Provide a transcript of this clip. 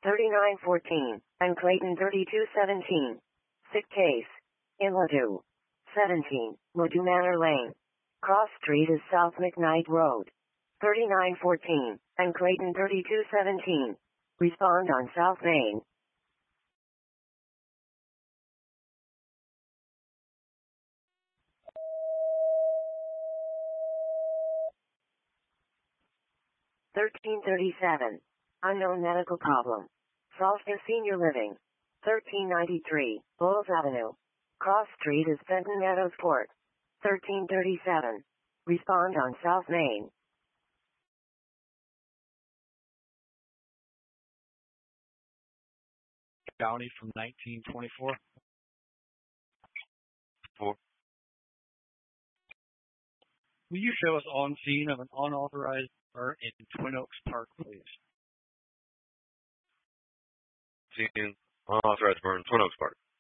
3914, and Clayton 3217. Sick case. In Ladue. 17, Ladue Manor Lane. Cross Street is South McKnight Road. 3914, and Clayton 3217. Respond on South Main. $13.37. Unknown medical problem. Solstice Senior Living. $13.93, Bowles Avenue. Cross Street is Fenton Meadows Court. $13.37. Respond on South Main. Downey from 1924. 4. Will you show us on scene of an unauthorized burn in Twin Oaks Park, please? Seen unauthorized burn in Twin Oaks Park.